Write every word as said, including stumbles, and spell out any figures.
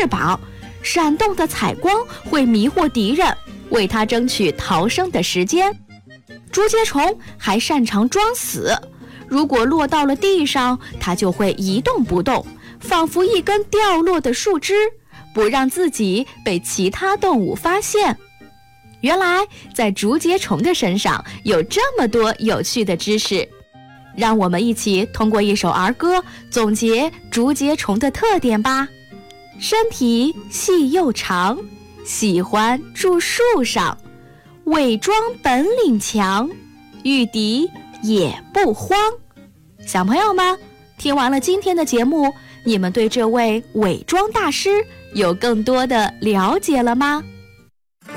翅膀，闪动的彩光会迷惑敌人，为它争取逃生的时间。竹节虫还擅长装死，如果落到了地上，它就会一动不动，仿佛一根掉落的树枝，不让自己被其他动物发现。原来在竹节虫的身上有这么多有趣的知识，让我们一起通过一首儿歌总结竹节虫的特点吧。身体细又长，喜欢住树上，伪装本领强，遇敌也不慌。小朋友们，听完了今天的节目，你们对这位伪装大师有更多的了解了吗？